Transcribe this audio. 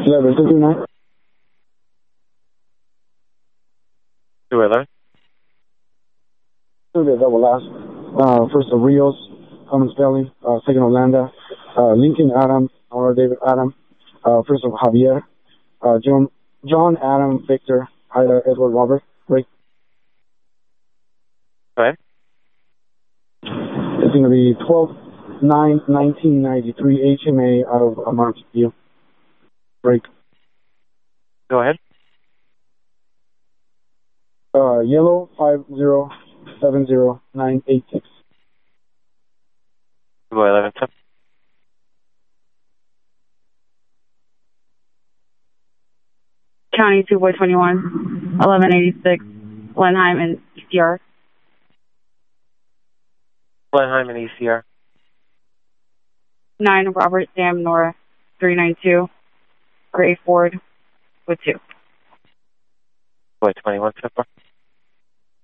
1159. 211. Two the double last. First of Rios, Cummins Valley, second of Landa, Lincoln Adam, or David Adam, first of Javier, John Adam Victor, Ida Edward Robert, break. Go ahead. It's going to be 12/9/1993 HMA out of Mountain View. Break. Go ahead. Yellow 5070986. Go 11. County 2 boy 21, 1186, Blenheim and ECR. Blenheim and ECR. 9 Robert Sam Nora 392, Gray Ford with 2. Boy 21 so far.